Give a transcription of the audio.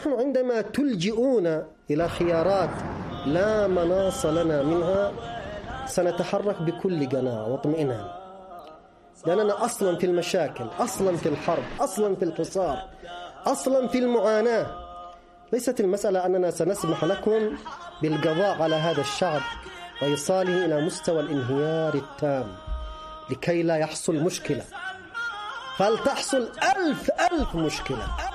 نحن عندما تلجئون إلى خيارات لا مناص لنا منها سنتحرك بكل قناعة واطمئنان، لأننا أصلا في المشاكل، أصلا في الحرب، أصلا في الحصار، أصلا في المعاناة. ليست المسألة أننا سنسمح لكم بالقضاء على هذا الشعب وإيصاله إلى مستوى الانهيار التام لكي لا يحصل مشكلة، فلتحصل ألف مشكلة.